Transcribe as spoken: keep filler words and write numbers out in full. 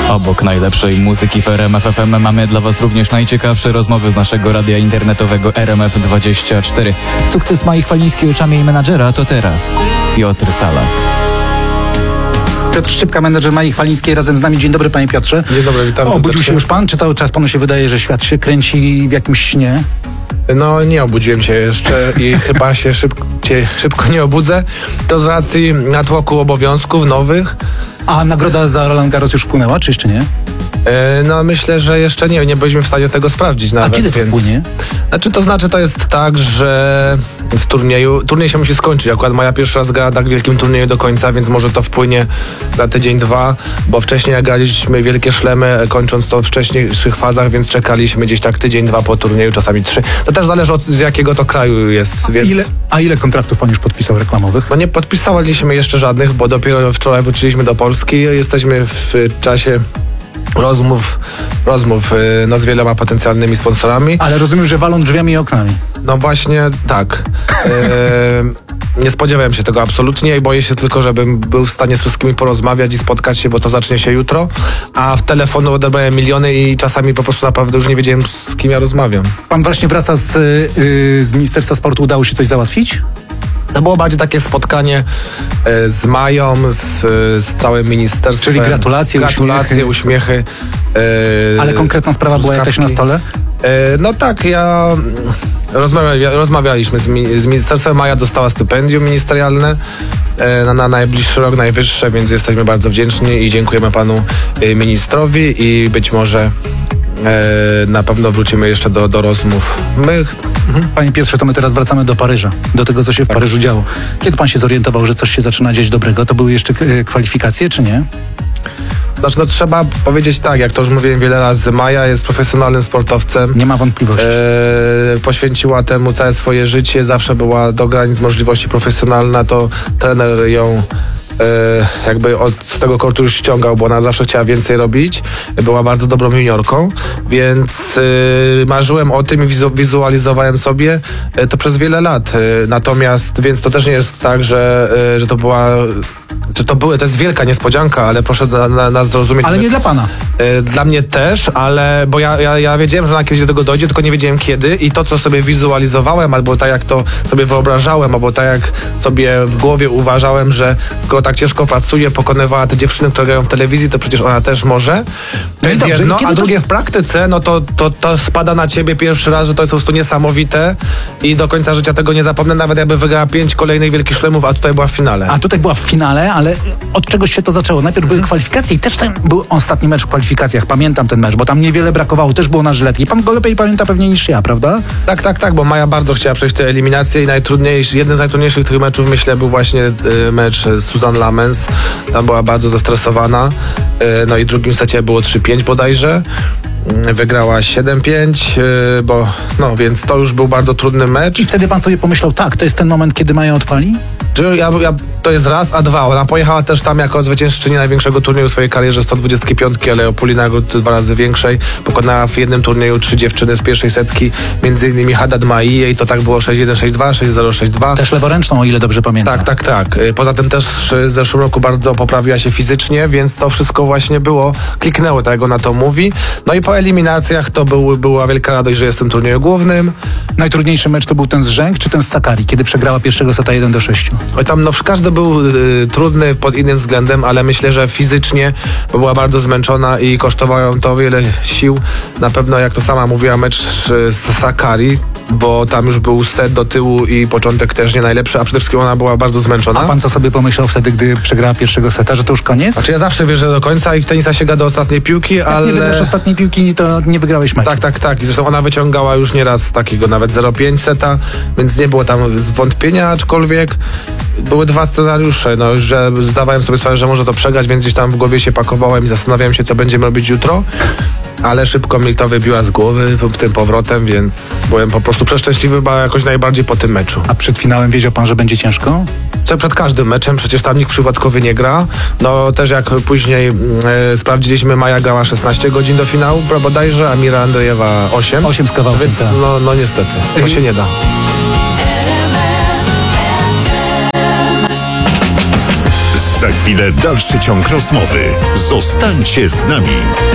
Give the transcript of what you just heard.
Obok najlepszej muzyki w R M F F M mamy dla Was również najciekawsze rozmowy z naszego radia internetowego R M F dwadzieścia cztery. Sukces Mai Chwalińskiej, oczami jej menadżera, to teraz Piotr Salak. Piotr Szczypka, menedżer Mai Chwalińskiej, razem z nami. Dzień dobry, panie Piotrze. Dzień dobry, witam. Obudził się już pan, czy cały czas panu się wydaje, że świat się kręci w jakimś śnie? No nie obudziłem się jeszcze i chyba się szybko, się szybko nie obudzę. To z racji natłoku obowiązków nowych. A nagroda za Roland Garros już wpłynęła, czy jeszcze nie? E, no myślę, że jeszcze nie, nie byliśmy w stanie tego sprawdzić nawet. A kiedy więc... wpłynie? Znaczy to znaczy to jest tak, że z turnieju, turniej się musi skończyć. Akurat Maja pierwszy raz gra tak wielkim turnieju do końca, więc może to wpłynie na tydzień, dwa, bo wcześniej jak graliśmy wielkie szlemy, kończąc to w wcześniejszych fazach, więc czekaliśmy gdzieś tak tydzień, dwa po turnieju, czasami trzy. To też zależy od z jakiego to kraju jest. Więc... Ile, a ile kontraktów pan już podpisał reklamowych? No nie podpisaliśmy jeszcze żadnych, bo dopiero wczoraj wróciliśmy do Polski. Jesteśmy w czasie rozmów, rozmów no, z wieloma potencjalnymi sponsorami. Ale rozumiem, że walą drzwiami i oknami. No właśnie tak. E, nie spodziewałem się tego absolutnie i boję się tylko, żebym był w stanie z wszystkimi porozmawiać i spotkać się, bo to zacznie się jutro. A w telefonu odebrałem miliony i czasami po prostu naprawdę już nie wiedziałem, z kim ja rozmawiam. Pan właśnie wraca z, yy, z Ministerstwa Sportu. Udało się coś załatwić? To było bardziej takie spotkanie e, z Mają, z, z całym ministerstwem. Czyli gratulacje, Gratulacje, uśmiechy. uśmiechy e, Ale konkretna sprawa była jakaś na stole? E, no tak, ja rozmawiali, rozmawialiśmy z, mi, z ministerstwem. Maja dostała stypendium ministerialne e, na, na najbliższy rok, najwyższe, więc jesteśmy bardzo wdzięczni i dziękujemy panu e, ministrowi i być może E, na pewno wrócimy jeszcze do, do rozmów. My... Panie Piotrze, to my teraz wracamy do Paryża, do tego, co się w tak. Paryżu działo. Kiedy pan się zorientował, że coś się zaczyna dziać dobrego? To były jeszcze e, kwalifikacje, czy nie? Znaczy, no trzeba powiedzieć tak, jak to już mówiłem wiele razy, Maja jest profesjonalnym sportowcem. Nie ma wątpliwości. E, poświęciła temu całe swoje życie, zawsze była do granic możliwości profesjonalna, to trener ją jakby od z tego kortu już ściągał, bo ona zawsze chciała więcej robić. Była bardzo dobrą juniorką, więc yy, marzyłem o tym i wizu, wizualizowałem sobie yy, to przez wiele lat. Yy, natomiast, więc to też nie jest tak, że, yy, że to była czy to były, to jest wielka niespodzianka, ale proszę na, na, nas zrozumieć. Ale nie dla pana. Yy, dla mnie też, ale bo ja, ja, ja wiedziałem, że ona kiedyś do tego dojdzie, tylko nie wiedziałem kiedy i to, co sobie wizualizowałem, albo tak jak to sobie wyobrażałem, albo tak jak sobie w głowie uważałem, że skoro tak ciężko pracuje, pokonywała te dziewczyny, które grają w telewizji, to przecież ona też może. To jest dobrze, jedno, a drugie to... w praktyce, no to, to, to spada na ciebie pierwszy raz, że to jest po prostu niesamowite i do końca życia tego nie zapomnę, nawet jakby wygrała pięć kolejnych wielkich szlemów, a tutaj była w finale. A tutaj była w finale, ale od czegoś się to zaczęło. Najpierw były kwalifikacje i też ten był ostatni mecz w kwalifikacjach. Pamiętam ten mecz, bo tam niewiele brakowało, też było na żyletki. Pan go lepiej pamięta pewnie niż ja, prawda? Tak, tak, tak, bo Maja bardzo chciała przejść te eliminacje i najtrudniejszy, jeden z najtrudniejszych tych meczów, myślę, był właśnie y, mecz z Suzanne Lamens. Tam była bardzo zestresowana. Y, no i w drugim secie było trzy pięć bodajże. Y, wygrała siedem pięć, y, bo no, więc to już był bardzo trudny mecz. I wtedy pan sobie pomyślał, tak, to jest ten moment, kiedy Maja odpali? Ja, ja, to jest raz, a dwa. Ona pojechała też tam jako zwyciężczyni największego turnieju w swojej karierze, sto dwadzieścia pięć, ale o puli nagród dwa razy większej. Pokonała w jednym turnieju trzy dziewczyny z pierwszej setki, między innymi Haddad Maia i to tak było sześć jeden, sześć dwa, sześć zero, sześć dwa. Też leworęczną, o ile dobrze pamiętam. Tak, tak, tak. Poza tym też w zeszłym roku bardzo poprawiła się fizycznie, więc to wszystko właśnie było, kliknęło, tak jak ona to mówi. No i po eliminacjach to był, była wielka radość, że jest w tym turnieju głównym. Najtrudniejszy mecz to był ten z Rzęk, czy ten z Sakkari, kiedy przegrała pierwszego seta jeden do sześciu? Oj, tam no każdy był y, trudny pod innym względem, ale myślę, że fizycznie, bo była bardzo zmęczona i kosztowało ją to wiele sił. Na pewno, jak to sama mówiła, mecz z Sakkari, bo tam już był set do tyłu i początek też nie najlepszy, a przede wszystkim ona była bardzo zmęczona. A pan co sobie pomyślał wtedy, gdy przegrała pierwszego seta, że to już koniec? Znaczy ja zawsze wierzę do końca i w tenisa sięga do ostatniej piłki, jak ale... Jak nie wygrasz ostatniej piłki, to nie wygrałeś meczu. Tak, tak, tak. I zresztą ona wyciągała już nieraz takiego nawet zero pięć seta, więc nie było tam zwątpienia, aczkolwiek były dwa scenariusze, no, że zdawałem sobie sprawę, że może to przegrać, więc gdzieś tam w głowie się pakowałem i zastanawiałem się, co będziemy robić jutro, ale szybko mi to wybiła z głowy tym powrotem, więc byłem po prostu przeszczęśliwy, bo jakoś najbardziej po tym meczu. A przed finałem wiedział pan, że będzie ciężko? Co przed każdym meczem, przecież tam nikt przypadkowy nie gra. No też jak później e, sprawdziliśmy, Maja grała szesnaście godzin do finału, bodajże, a Mira Andrejewa osiem. osiem z kawałkiem, więc tak. no, no niestety, to się nie da. Za chwilę dalszy ciąg rozmowy. Zostańcie z nami.